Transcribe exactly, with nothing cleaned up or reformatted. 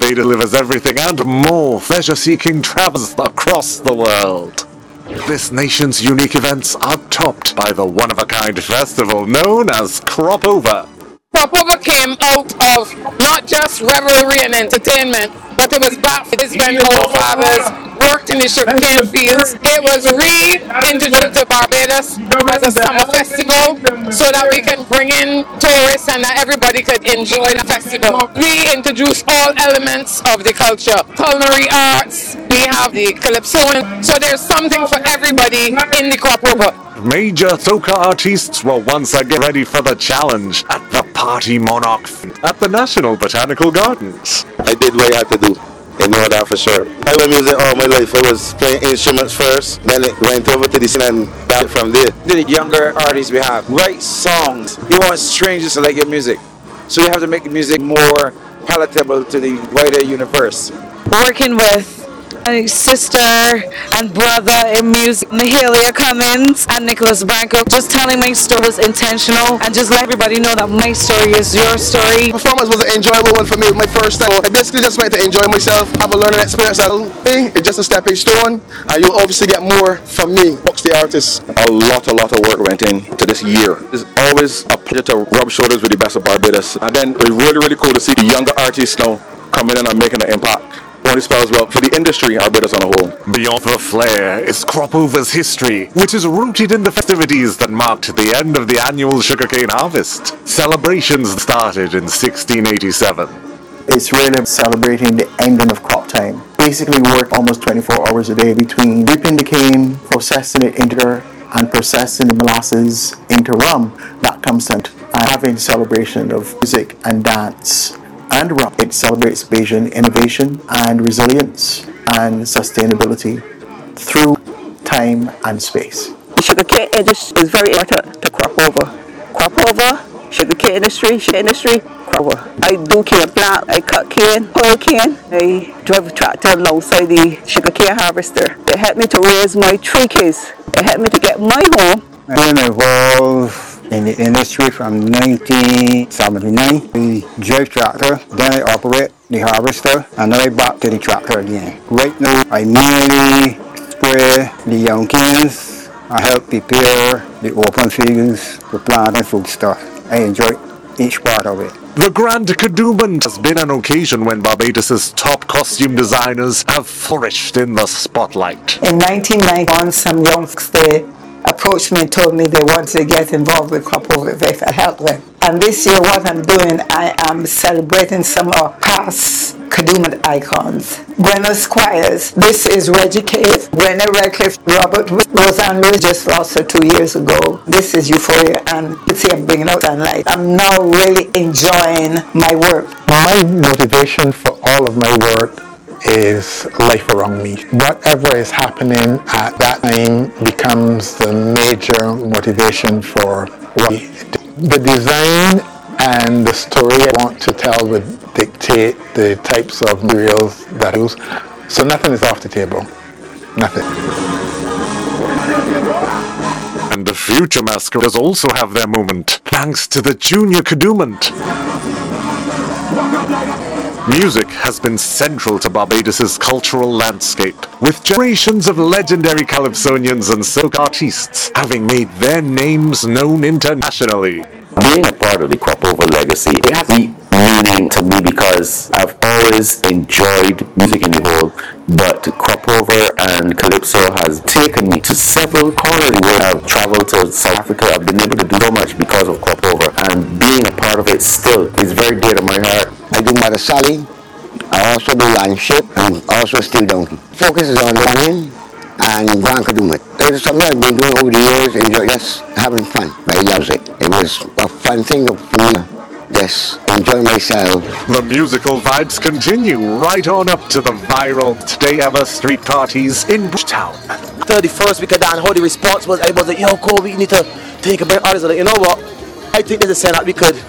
Barbados delivers everything and more pleasure-seeking travelers across the world. This nation's unique events are topped by the one-of-a-kind festival known as Crop Over. Crop Over came out of not just revelry and entertainment, but it was back for this when our fathers worked in the sugarcane fields. It was reintroduced to Barbados as a summer festival so that we can bring in tourists and that everybody could enjoy the festival. We introduced all elements of the culture, culinary arts, we have the calypso, so there's something for everybody in the Crop Over. Major soca artists were once again ready for the challenge at the Party Monarch at the National Botanical Gardens. I did what I had to do. I know that for sure. I love music all my life. I was playing instruments first, then it went over to the scene and back from there. The younger artists we have write songs. You want strangers to like your music, so you have to make the music more palatable to the wider universe. Working with my sister and brother in music, Mahalia Cummins and Nicholas Branco, just telling my story was intentional and just let everybody know that my story is your story. The performance was an enjoyable one for me, my first time. I basically just went to enjoy myself, have a learning experience. It's just a stepping stone, and you'll obviously get more from me, Bucks the artist. A lot, a lot of work went into this year. It's always a pleasure to rub shoulders with the best of Barbados. And then it's really, really cool to see the younger artists now coming in and making an impact. Only spells well for the industry, Barbados on a whole. Beyond the flair is Crop Over's history, which is rooted in the festivities that marked the end of the annual sugarcane harvest. Celebrations started in sixteen eighty-seven. It's really celebrating the ending of crop time. Basically work almost twenty-four hours a day between reaping the cane, processing it into and processing the molasses into rum. That comes down to having celebration of music and dance. And rum. It celebrates Bajan innovation and resilience and sustainability through time and space. The sugarcane industry is very important to Crop Over. Crop Over, sugarcane industry, sugar industry, Crop Over. I do cane plant, I cut cane, oil cane, I drive a tractor alongside the sugarcane harvester. It helped me to raise my three kids. It helped me to get my home. I've been involved in the industry from nineteen seventy-nine. We drive tractor, then I operate the harvester, and then I back to the tractor again. Right now, I mainly spray the young canes. I help prepare the open fields, the plant and food stuff. I enjoy each part of it. The Grand Kadooment has been an occasion when Barbados's top costume designers have flourished in the spotlight. In nineteen ninety-one, some youngsters approached me and told me they wanted to get involved with Crop Over if I could help them. And this year what I'm doing, I am celebrating some of our past Kadooment icons. Buenos Squires, this is Reggie Cave, Brenna Redcliffe, Robert Roseanne Lewis just lost her two years ago. This is Euphoria, and you see I'm bringing out sunlight. I'm now really enjoying my work. My motivation for all of my work is life around me. Whatever is happening at that time becomes the major motivation for what we do. The design and the story I want to tell would dictate the types of materials that I use. So nothing is off the table. Nothing. And the future masqueraders also have their moment, thanks to the Junior Kadooment. Music has been central to Barbados's cultural landscape, with generations of legendary calypsonians and soca artists having made their names known internationally. Being a part of the Crop Over legacy, it has deep meaning to me because I've always enjoyed music in the whole, but Crop Over and Calypso has taken me to several corners where I've traveled to South Africa. I've been able to do so much because of Crop Over, and being a part of it still is very dear to my heart. I do Marasali, I also do Landship, and also Steel Donkey. Focus is on learning and Grand Kadooment. It's something I've been doing over the years, enjoy just having fun, but he loves it. It was a fun thing for me, just enjoy myself. The musical vibes continue right on up to the viral Today Ever street parties in Bridgetown. thirty-first week of Dan, how the response was, I was like, yo, Kobe, you need to take a break. Artists are like, you know what? I think there's a sign that we could